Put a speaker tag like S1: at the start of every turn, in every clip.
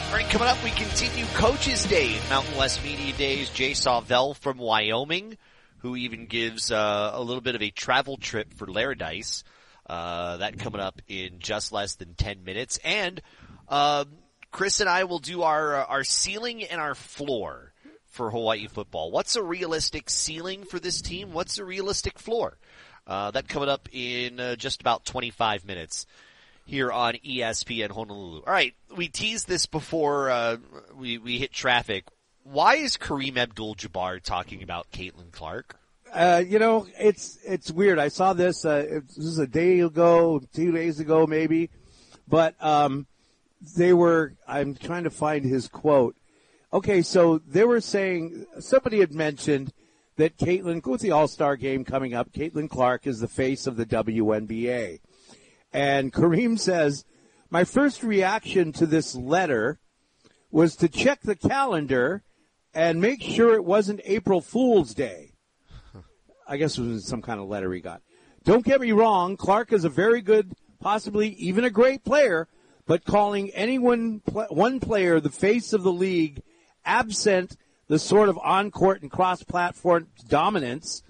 S1: All right, coming up, we continue Coaches Day at Mountain West Media Days. Jay Sawvell from Wyoming, who even gives a little bit of a travel trip for Laradice. That coming up in just less than 10 minutes. And Chris and I will do our ceiling and our floor for Hawaii football. What's a realistic ceiling for this team? What's a realistic floor? That coming up in just about 25 minutes. Here on ESPN Honolulu. All right, we teased this before we hit traffic. Why is Kareem Abdul-Jabbar talking about Caitlin Clark?
S2: It's weird. I saw this. This was a day ago, 2 days ago, maybe. But I'm trying to find his quote. Okay, so they were saying somebody had mentioned that Caitlin, with the All-Star game coming up, Caitlin Clark is the face of the WNBA. And Kareem says, my first reaction to this letter was to check the calendar and make sure it wasn't April Fool's Day. I guess it was some kind of letter he got. Don't get me wrong, Clark is a very good, possibly even a great player, but calling one player the face of the league absent the sort of on-court and cross-platform dominance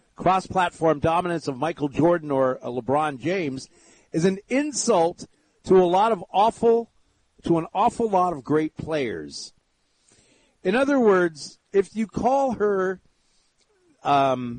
S2: of Michael Jordan or LeBron James is an insult to an awful lot of great players. In other words, if you call her the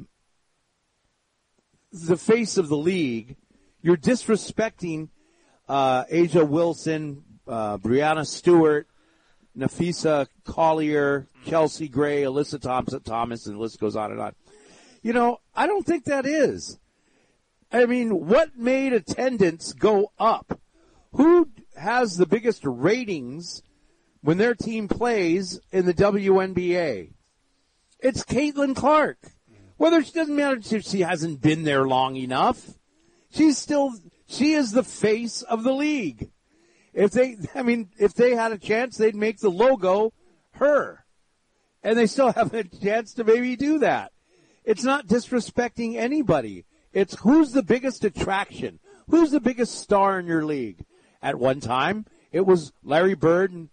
S2: face of the league, you're disrespecting Asia Wilson, Brianna Stewart, Nafisa Collier, Chelsea Gray, Alyssa Thomas, and the list goes on and on. I don't think that is. I mean, what made attendance go up? Who has the biggest ratings when their team plays in the WNBA? It's Caitlin Clark. Whether it doesn't matter if she hasn't been there long enough. She is the face of the league. If they had a chance, they'd make the logo her. And they still have a chance to maybe do that. It's not disrespecting anybody. It's who's the biggest attraction? Who's the biggest star in your league? At one time, it was Larry Bird and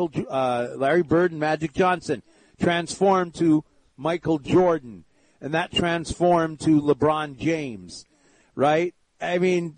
S2: Magic Johnson, transformed to Michael Jordan, and that transformed to LeBron James, right? I mean,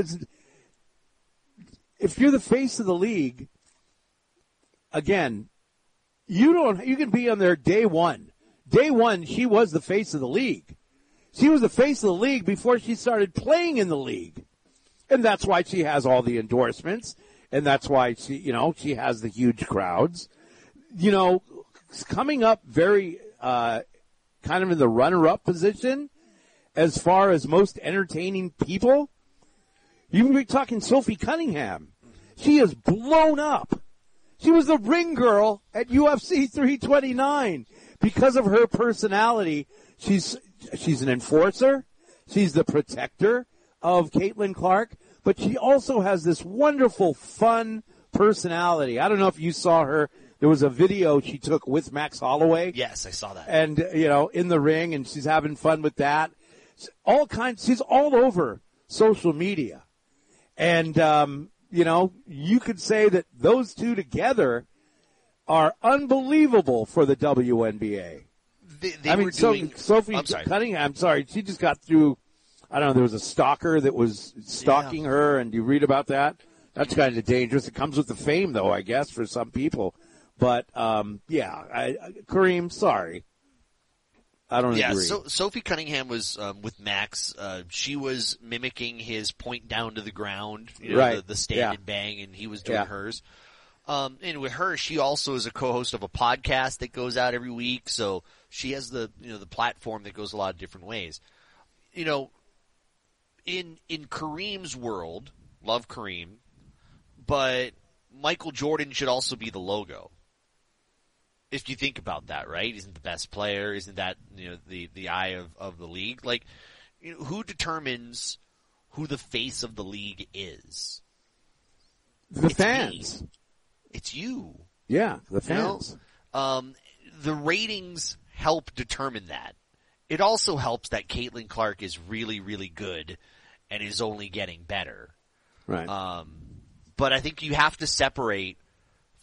S2: if you're the face of the league, again, you can be on there day one. Day one, she was the face of the league. She was the face of the league before she started playing in the league. And that's why she has all the endorsements. And that's why she has the huge crowds. Coming up very, kind of in the runner-up position as far as most entertaining people. You can be talking Sophie Cunningham. She is blown up. She was the ring girl at UFC 329 because of her personality. She's an enforcer. She's the protector of Caitlin Clark, but she also has this wonderful, fun personality. I don't know if you saw her. There was a video she took with Max Holloway.
S1: Yes, I saw that.
S2: And, in the ring, and she's having fun with that. She's all over social media. And, you could say that those two together are unbelievable for the WNBA. Sophie Cunningham, she just got through, I don't know, there was a stalker that was stalking her, and you read about that. That's kind of dangerous. It comes with the fame, though, I guess, for some people. But, Kareem, sorry. I don't agree.
S1: Yeah, so Sophie Cunningham was with Max. She was mimicking his point down to the ground,
S2: right.
S1: the stand and bang, and he was doing hers. And with her, she also is a co-host of a podcast that goes out every week, so she has the platform that goes a lot of different ways. In Kareem's world, love Kareem, but Michael Jordan should also be the logo. If you think about that, right? Isn't the best player? Isn't that the eye of the league? Like, who determines who the face of the league is?
S2: It's fans.
S1: Me. It's you.
S2: Yeah, the fans.
S1: The ratings help determine that. It also helps that Caitlin Clark is really, really good and is only getting better.
S2: Right.
S1: But I think you have to separate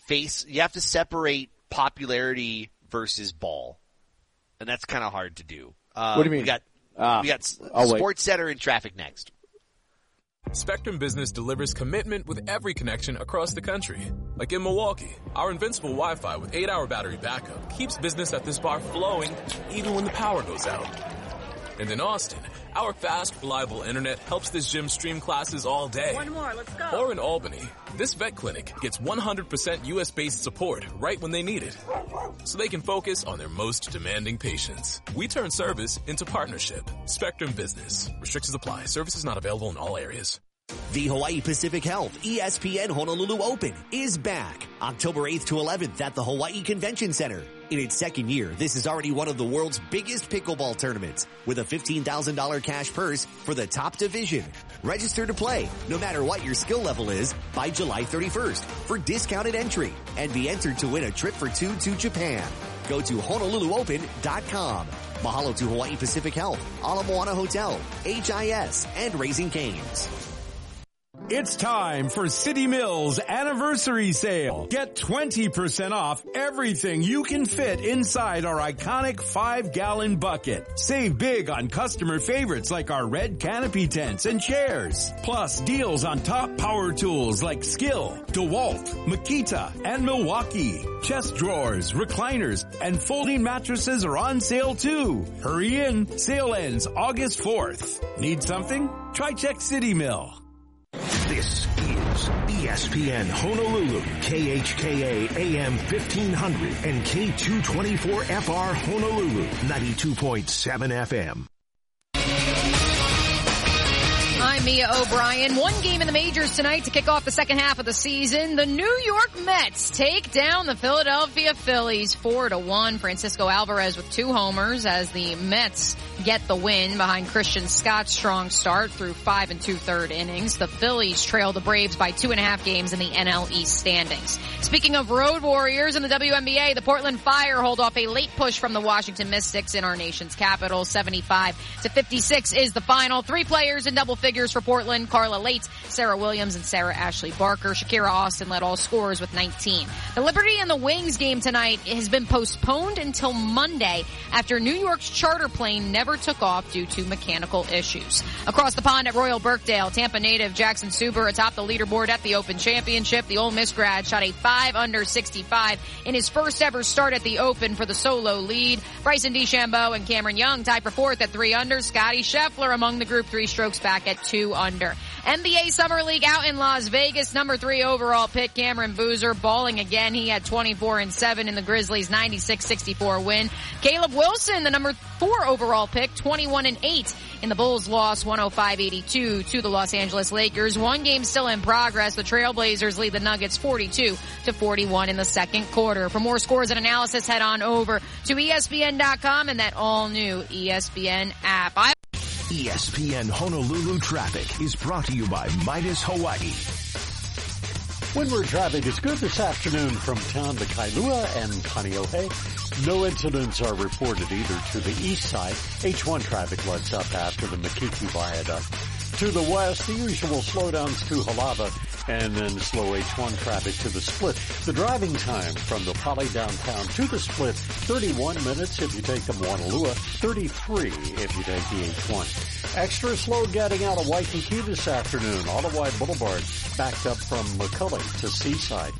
S1: separate popularity versus ball. And that's kind of hard to do.
S2: What do you mean?
S1: We got Sports Center and traffic next.
S3: Spectrum Business delivers commitment with every connection across the country. Like in Milwaukee, our invincible Wi-Fi with 8-hour battery backup keeps business at this bar flowing even when the power goes out. And in Austin, our fast, reliable internet helps this gym stream classes all day.
S4: One more, let's go.
S3: Or in Albany, this vet clinic gets 100% US-based support right when they need it, so they can focus on their most demanding patients. We turn service into partnership. Spectrum Business. Restrictions apply. Services not available in all areas.
S5: The Hawaii Pacific Health ESPN Honolulu Open is back October 8th to 11th at the Hawaii Convention Center. In its second year, this is already one of the world's biggest pickleball tournaments with a $15,000 cash purse for the top division. Register to play, no matter what your skill level is, by July 31st for discounted entry and be entered to win a trip for two to Japan. Go to HonoluluOpen.com. Mahalo to Hawaii Pacific Health, Ala Moana Hotel, HIS, and Raising Cane's.
S6: It's time for City Mills Anniversary Sale. Get 20% off everything you can fit inside our iconic 5-gallon bucket. Save big on customer favorites like our red canopy tents and chairs. Plus deals on top power tools like Skill, DeWalt, Makita, and Milwaukee. Chest drawers, recliners, and folding mattresses are on sale too. Hurry in. Sale ends August 4th. Need something? Try Check City Mill.
S7: This is ESPN Honolulu, KHKA AM 1500 and K224FR Honolulu, 92.7 FM.
S8: I'm Mia O'Brien. One game in the majors tonight to kick off the second half of the season. The New York Mets take down the Philadelphia Phillies 4-1. Francisco Alvarez with 2 homers as the Mets get the win behind Christian Scott's strong start through 5 2/3 innings. The Phillies trail the Braves by 2.5 games in the NL East standings. Speaking of road warriors in the WNBA, the Portland Fire hold off a late push from the Washington Mystics in our nation's capital. 75-56 is the final. 3 players in double figures for Portland: Carla Lates, Sarah Williams, and Sarah Ashley Barker. Shakira Austin led all scorers with 19. The Liberty and the Wings game tonight has been postponed until Monday after New York's charter plane never took off due to mechanical issues. Across the pond at Royal Birkdale, Tampa native Jackson Suber atop the leaderboard at the Open Championship. The Ole Miss grad shot a 5 under 65 in his first ever start at the Open for the solo lead. Bryson DeChambeau and Cameron Young tied for 4th at 3 under. Scotty Scheffler among the group 3 strokes back at 2 under. NBA Summer League out in Las Vegas. Number 3 overall pick Cameron Boozer balling again. He had 24-7 in the Grizzlies' 96-64 win. Caleb Wilson, the number 4 overall pick, 21-8 in the Bulls' loss 105-82 to the Los Angeles Lakers. One game still in progress. The Trailblazers lead the Nuggets 42-41 in the second quarter. For more scores and analysis, head on over to ESPN.com and that all-new ESPN app.
S7: ESPN Honolulu Traffic is brought to you by Midas Hawaii.
S9: Windward traffic is good this afternoon from town to Kailua and Kaneohe. No incidents are reported either to the east side. H1 traffic lets up after the Makiki Viaduct. To the west, the usual slowdowns to Halava and then slow H1 traffic to the Split. The driving time from the Poly downtown to the Split, 31 minutes if you take the Moanalua, 33 if you take the H1. Extra slow getting out of Waikiki this afternoon. Ottawai Boulevard backed up from McCullough to Seaside.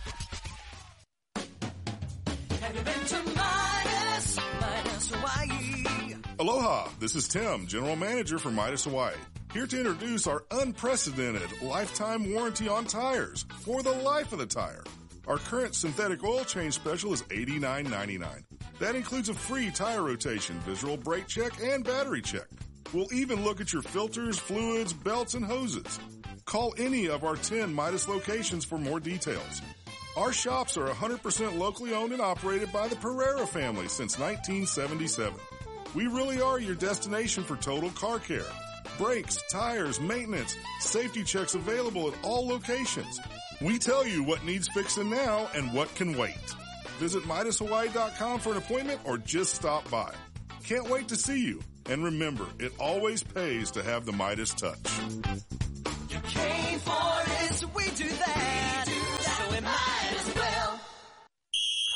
S10: Have you been to Midas Hawaii?
S11: Aloha, this is Tim, General Manager for Midas Hawaii. Here to introduce our unprecedented lifetime warranty on tires for the life of the tire. Our current synthetic oil change special is $89.99. That includes a free tire rotation, visual brake check, and battery check. We'll even look at your filters, fluids, belts, and hoses. Call any of our 10 Midas locations for more details. Our shops are 100% locally owned and operated by the Pereira family since 1977. We really are your destination for total car care. Brakes, tires, maintenance, safety checks available at all locations. We tell you what needs fixing now and what can wait. Visit MidasHawaii.com for an appointment or just stop by. Can't wait to see you. And remember, it always pays to have the Midas touch.
S10: You came for it, so we do that. So we might as well.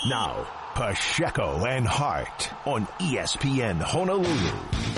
S7: Now, Pacheco and Hart on ESPN Honolulu.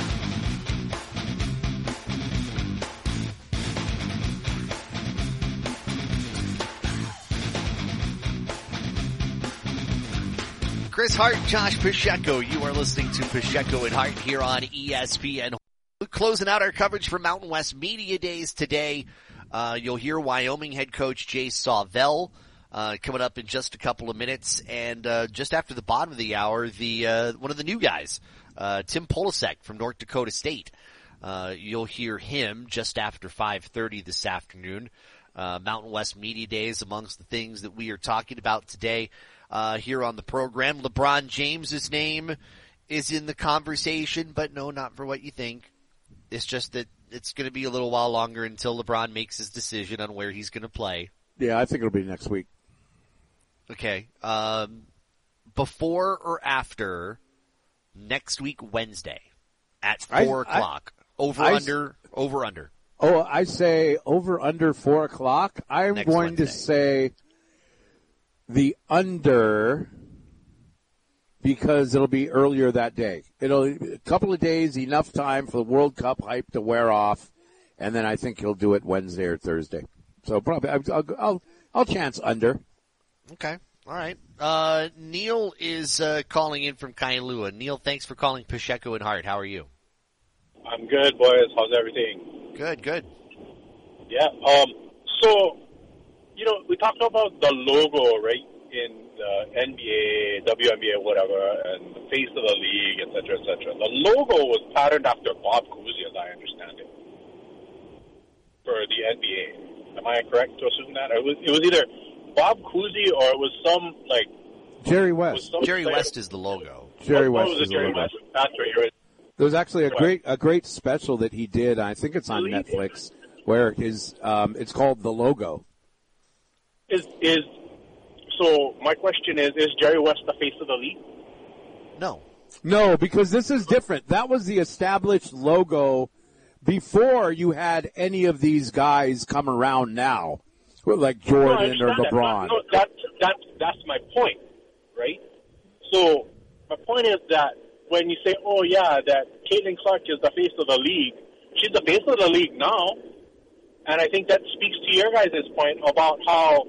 S1: Chris Hart, Josh Pacheco. You are listening to Pacheco and Hart here on ESPN. Closing out our coverage for Mountain West Media Days today. You'll hear Wyoming head coach Jay Sawvell coming up in just a couple of minutes. And just after the bottom of the hour, one of the new guys, Tim Polasek from North Dakota State. You'll hear him just after 5:30 this afternoon. Mountain West Media Days, amongst the things that we are talking about today here on the program. LeBron James's name is in the conversation, but no, not for what you think. It's just that it's going to be a little while longer until LeBron makes his decision on where he's going to play.
S2: Yeah, I think it'll be next week.
S1: Okay. Before or after next week, Wednesday at 4 o'clock. Over, under.
S2: Oh, I say over, under 4 o'clock. I'm
S1: Next
S2: going
S1: Wednesday.
S2: to say the under because it'll be earlier that day. It'll a couple of days, enough time for the World Cup hype to wear off, and then I think he'll do it Wednesday or Thursday. So probably I'll chance under.
S1: Okay. All right. Neil is calling in from Kailua. Neil, thanks for calling Pacheco and Hart. How are you?
S4: I'm good, boys. How's everything?
S1: Good.
S4: Yeah. So, we talked about the logo, right, in the NBA, WNBA, whatever, and the face of the league, et cetera, et cetera. The logo was patterned after Bob Cousy, as I understand it, for the NBA. Am I correct to assume that? It was either Bob Cousy or it was some,
S2: Jerry West.
S1: Jerry West is the logo.
S2: Jerry
S4: What
S2: West
S4: was it,
S2: is the
S4: Jerry
S2: logo.
S4: West? That's right. You're right.
S2: There was actually a great special that he did. I think it's on Netflix, where it's called The Logo.
S4: So my question is Jerry West the face of the league?
S2: No, because this is different. That was the established logo before you had any of these guys come around now, like Jordan or LeBron.
S4: No, that's my point, right? So my point is that when you say, oh yeah, that Caitlin Clark is the face of the league, she's the face of the league now, and I think that speaks to your guys' point about how.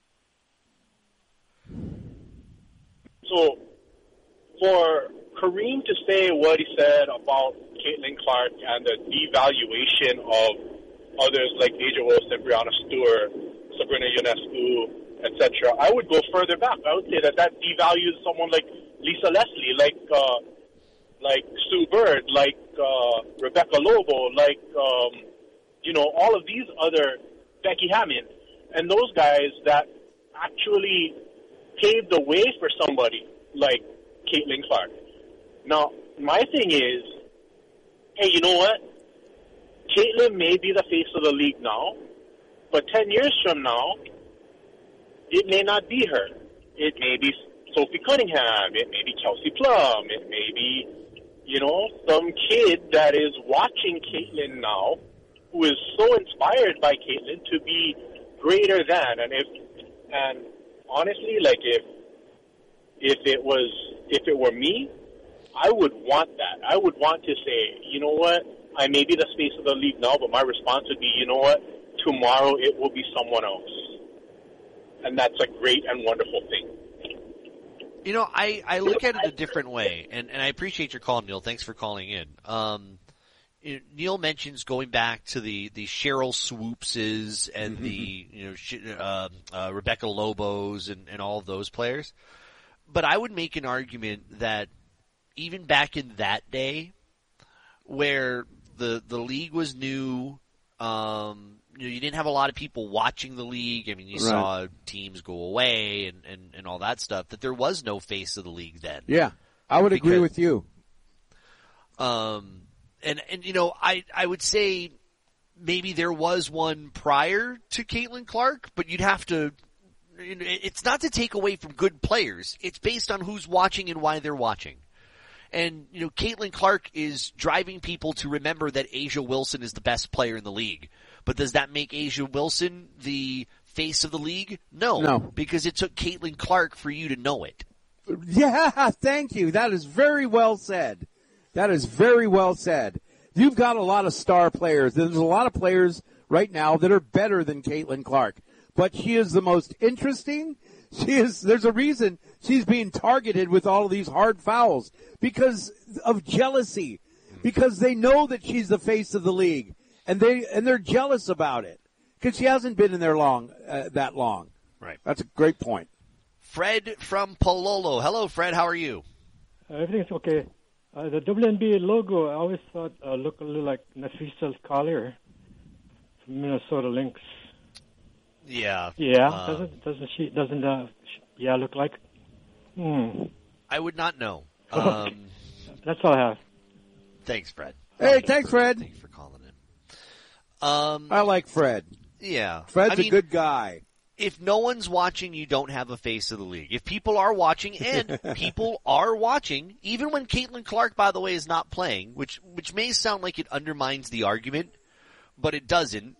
S4: So for Kareem to say what he said about Caitlin Clark and the devaluation of others like Asia Wilson, Brianna Stewart, Sabrina Ionescu, etc., I would go further back. I would say that devalues someone like Lisa Leslie, like Sue Bird, like Rebecca Lobo, like all of these other Becky Hammond, and those guys that actually paved the way for somebody like Caitlin Clark. Now, my thing is, hey, you know what? Caitlin may be the face of the league now, but 10 years from now, it may not be her. It may be Sophie Cunningham. It may be Kelsey Plum. It may be, some kid that is watching Caitlin now who is so inspired by Caitlin to be greater than. And honestly, if it were me, I would want that. I would want to say, you know what? I may be the face of the league now, but my response would be, you know what? Tomorrow it will be someone else. And that's a great and wonderful thing.
S1: I look at it a different way, and I appreciate your call, Neil. Thanks for calling in. Neil mentions going back to the Cheryl Swoopses and the Rebecca Lobos and all of those players. But I would make an argument that even back in that day, where the league was new, you didn't have a lot of people watching the league. I mean, you saw teams go away and all that stuff. That there was no face of the league then.
S2: Yeah, I would agree with you.
S1: I would say maybe there was one prior to Caitlin Clark, but you'd have to. It's not to take away from good players. It's based on who's watching and why they're watching. And, Caitlin Clark is driving people to remember that Asia Wilson is the best player in the league. But does that make Asia Wilson the face of the league? No. Because it took Caitlin Clark for you to know it.
S2: Yeah, thank you. That is very well said. That is very well said. You've got a lot of star players. There's a lot of players right now that are better than Caitlin Clark. But she is the most interesting. There's a reason she's being targeted with all of these hard fouls because of jealousy. Because they know that she's the face of the league. And they're jealous about it. Because she hasn't been in there that long.
S1: Right.
S2: That's a great point.
S1: Fred from Palolo. Hello, Fred. How are you?
S12: Everything's okay. The WNBA logo, I always thought looked a little like Nafisa Collier from Minnesota Lynx.
S1: Yeah.
S12: Yeah. Doesn't look like?
S1: I would not know.
S12: That's all I have.
S1: Thanks, Fred.
S2: Hey, thanks, Fred.
S1: Thanks for calling in.
S2: I like Fred.
S1: Yeah.
S2: Fred's a good guy.
S1: If no one's watching, you don't have a face of the league. If people are watching, and people are watching, even when Caitlin Clark, by the way, is not playing, which may sound like it undermines the argument, but it doesn't.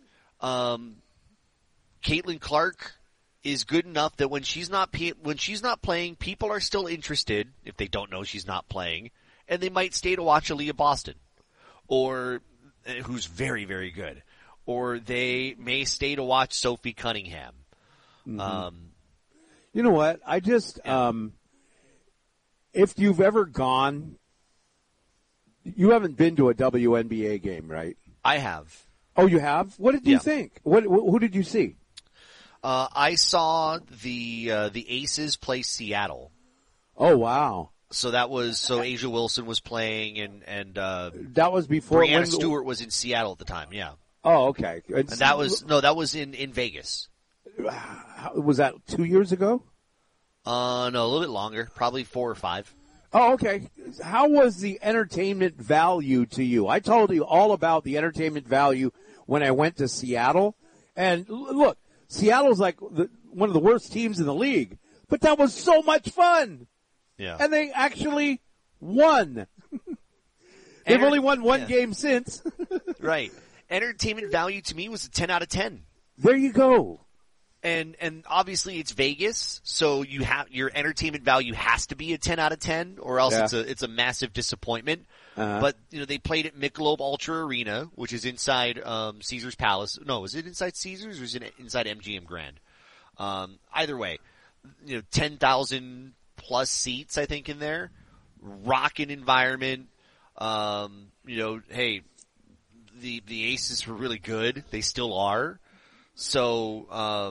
S1: Caitlin Clark is good enough that when she's not playing, people are still interested, if they don't know she's not playing, and they might stay to watch Aaliyah Boston, or who's very, very good. Or they may stay to watch Sophie Cunningham.
S2: Mm-hmm. You know what? I just, if you've ever gone, you haven't been to a WNBA game, right?
S1: I have.
S2: Oh, you have? What did you think? Who did you see?
S1: I saw the Aces play Seattle.
S2: Oh, wow.
S1: So Asia Wilson was playing and
S2: that was before
S1: Brianna Stewart was in Seattle at the time, yeah.
S2: Oh, okay.
S1: And that was in Vegas.
S2: Was that 2 years ago?
S1: No, a little bit longer, probably 4 or 5.
S2: Oh, okay. How was the entertainment value to you? I told you all about the entertainment value when I went to Seattle. And look, Seattle's like one of the worst teams in the league, but that was so much fun.
S1: Yeah.
S2: And they actually won. They've only won one game since.
S1: Right. Entertainment value to me was a 10 out of 10.
S2: There you go.
S1: And obviously it's Vegas, so your entertainment value has to be a 10 out of 10, or else it's a massive disappointment. But they played at Michelob Ultra Arena, which is inside Caesars Palace. No, is it inside Caesars or is it inside MGM Grand? Either way, 10,000 plus seats I think in there, rocking environment. Hey, the Aces were really good. They still are. So,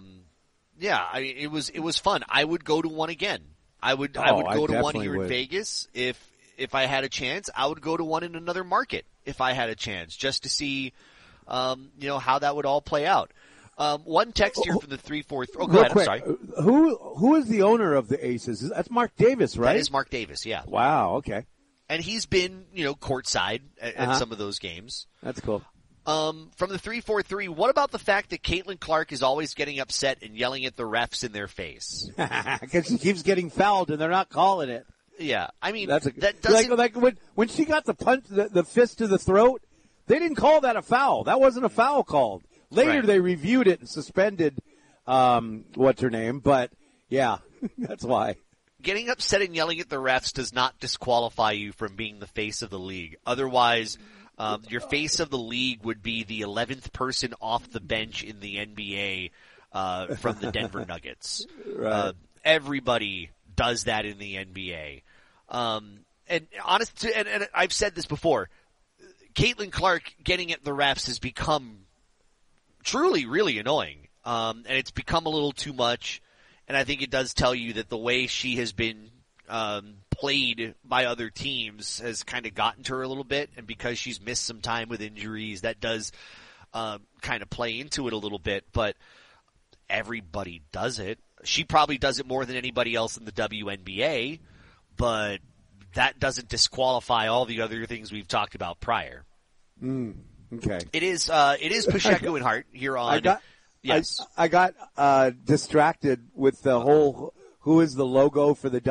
S1: it was fun. I would go to one again. I would go to one here in Vegas if I had a chance. I would go to one in another market if I had a chance, just to see, how that would all play out. One text here from the 343. Oh, go ahead.
S2: Quick,
S1: I'm sorry.
S2: Who is the owner of the Aces? That's Mark Davis, right?
S1: That is Mark Davis. Yeah.
S2: Wow. Okay.
S1: And he's been, courtside at some of those games.
S2: That's cool.
S1: From the 343, what about the fact that Caitlin Clark is always getting upset and yelling at the refs in their face?
S2: Because she keeps getting fouled and they're not calling it.
S1: Yeah, I mean,
S2: that
S1: doesn't...
S2: like when she got the punch, the fist to the throat, they didn't call that a foul. That wasn't a foul called. Later they reviewed it and suspended, what's her name, but yeah, that's why.
S1: Getting upset and yelling at the refs does not disqualify you from being the face of the league. Otherwise, your face of the league would be the 11th person off the bench in the NBA from the Denver Nuggets.
S2: Right.
S1: Everybody does that in the NBA. And I've said this before, Caitlin Clark getting at the refs has become truly really annoying. And it's become a little too much. And I think it does tell you that the way she has been played by other teams has kind of gotten to her a little bit. And because she's missed some time with injuries, that does kind of play into it a little bit. But everybody does it. She probably does it more than anybody else in the WNBA, but that doesn't disqualify all the other things we've talked about prior.
S2: Okay.
S1: It is Pacheco and Hart here on.
S2: I got distracted with the whole who is the logo for the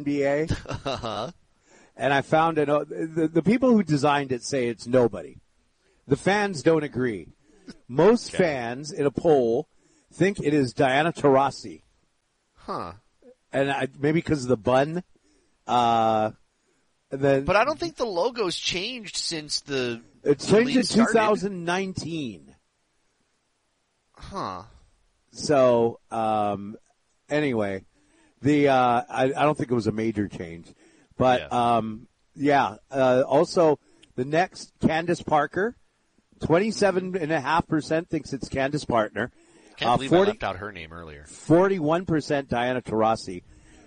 S2: WNBA. And I found it. The people who designed it say it's nobody. The fans don't agree. Most fans in a poll think it is Diana Taurasi.
S1: Huh.
S2: And maybe because of the bun. and then,
S1: but I don't think the logo's changed since
S2: it changed in
S1: started.
S2: 2019.
S1: Huh.
S2: So, anyway, I don't think it was a major change, but, also the next, Candace Parker, 27.5% thinks it's Candace Partner.
S1: Can't believe I left out her name earlier.
S2: 41% Diana Taurasi.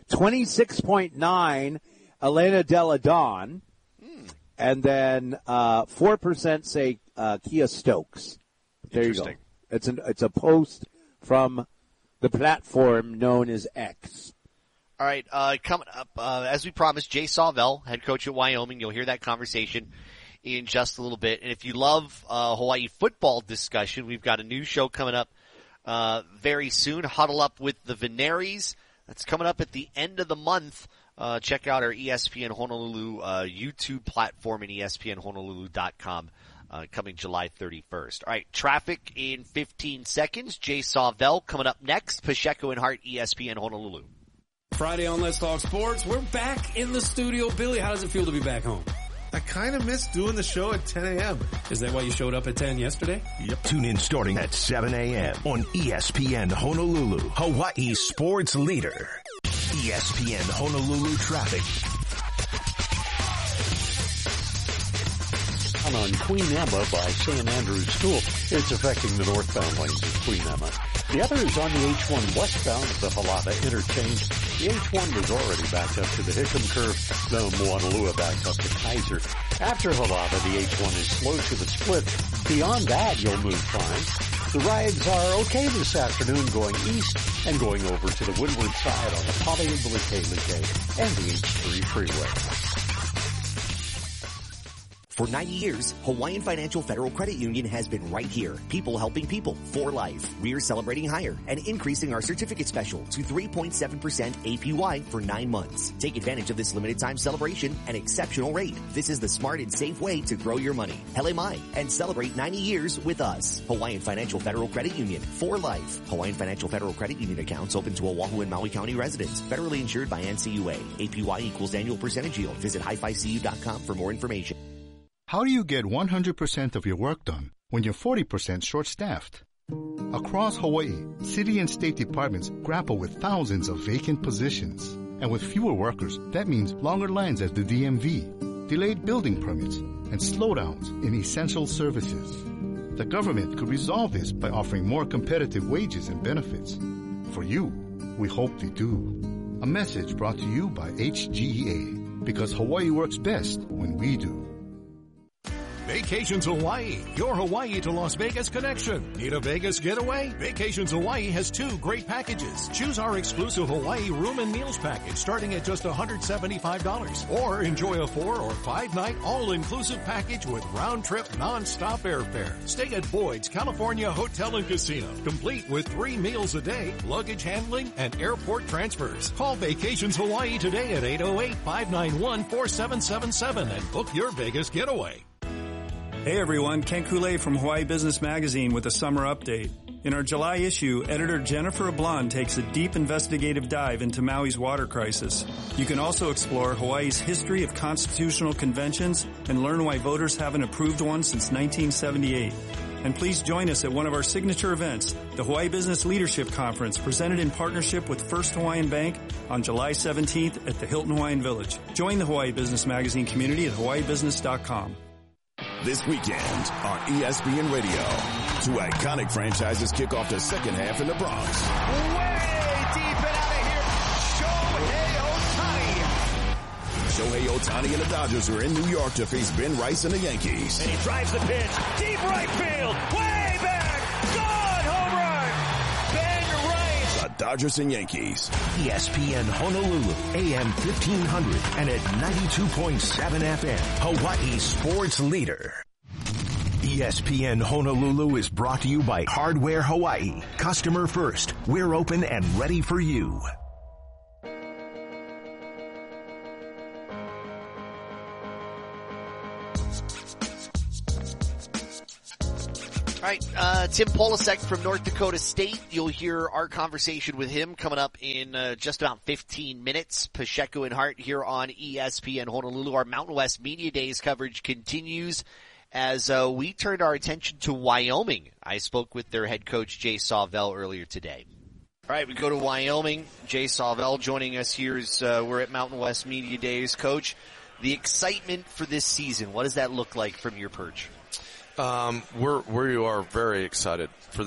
S2: 26.9% Elena Della Don. And then 4% say Kia Stokes. There you go. It's a post from the platform known as X.
S1: All right, coming up, as we promised, Jay Sawvell, head coach at Wyoming. You'll hear that conversation in just a little bit. And if you love Hawaii football discussion, we've got a new show coming up very soon. Huddle Up with the Veneris. That's coming up at the end of the month. Check out our ESPN Honolulu YouTube platform and ESPNHonolulu.com coming July 31st. All right, traffic in 15 seconds. Jay Sawvell coming up next. Pacheco and Hart, ESPN Honolulu.
S13: Friday on Let's Talk Sports. We're back in the studio. Billy, how does it feel to be back home?
S14: I kind of miss doing the show at 10 a.m.
S13: Is that why you showed up at 10 yesterday?
S7: Yep. Tune in starting at 7 a.m. on ESPN Honolulu, Hawaii's sports leader. ESPN Honolulu traffic.
S9: On Queen Emma by St. Andrew's School, it's affecting the northbound lanes of Queen Emma. The other is on the H1 westbound of the Halata interchange. The H1 was already backed up to the Hickam curve, the Moanalua backed up to Kaiser. After Halata, the H1 is slow to the split. Beyond that, you'll move fine. The rides are okay this afternoon going east and going over to the windward side on the Pali'Ulikelike and the H3 freeway.
S5: For 90 years, Hawaiian Financial Federal Credit Union has been right here. People helping people for life. We're celebrating higher and increasing our certificate special to 3.7% APY for 9 months. Take advantage of this limited time celebration and exceptional rate. This is the smart and safe way to grow your money. Hele mai and celebrate 90 years with us. Hawaiian Financial Federal Credit Union for life. Hawaiian Financial Federal Credit Union accounts open to Oahu and Maui County residents. Federally insured by NCUA. APY equals annual percentage yield. Visit hificu.com for more information.
S15: How do you get 100% of your work done when you're 40% short-staffed? Across Hawaii, city and state departments grapple with thousands of vacant positions. And with fewer workers, that means longer lines at the DMV, delayed building permits, and slowdowns in essential services. The government could resolve this by offering more competitive wages and benefits. For you, we hope they do. A message brought to you by HGEA, because Hawaii works best when we do.
S16: Vacations Hawaii, your Hawaii to Las Vegas connection. Need a Vegas getaway? Vacations Hawaii has 2 great packages. Choose our exclusive Hawaii room and meals package starting at just $175. Or enjoy a 4 or 5 night all-inclusive package with round-trip non-stop airfare. Stay at Boyd's California Hotel and Casino, complete with 3 meals a day, luggage handling, and airport transfers. Call Vacations Hawaii today at 808-591-4777 and book your Vegas getaway.
S17: Hey everyone, Ken Koulé from Hawaii Business Magazine with a summer update. In our July issue, editor Jennifer Ablon takes a deep investigative dive into Maui's water crisis. You can also explore Hawaii's history of constitutional conventions and learn why voters haven't approved one since 1978. And please join us at one of our signature events, the Hawaii Business Leadership Conference, presented in partnership with First Hawaiian Bank on July 17th at the Hilton Hawaiian Village. Join the Hawaii Business Magazine community at hawaiibusiness.com.
S18: This weekend on ESPN Radio, 2 iconic franchises kick off the second half in the Bronx.
S10: Way deep and out of here,
S18: Shohei Ohtani and the Dodgers are in New York to face Ben Rice and the Yankees.
S10: and he drives the pitch, deep right field, way back, gone, home run, Ben Rice.
S18: The Dodgers and Yankees.
S7: ESPN Honolulu, AM 1500 and at 92.7 FM, Hawaii's sports leader. ESPN Honolulu is brought to you by Hardware Hawaii. Customer first. We're open and ready for you.
S1: All right, Tim Polasek from North Dakota State. You'll hear our conversation with him coming up in just about 15 minutes. Pacheco and Hart here on ESPN Honolulu. Our Mountain West Media Days coverage continues as we turned our attention to Wyoming. I spoke with their head coach, Jay Sawvel, earlier today. All right, we go to Wyoming. Jay Sawvel joining us here as we're at Mountain West Media Days. Coach, the excitement for this season, what does that look like from your perch?
S19: We are very excited for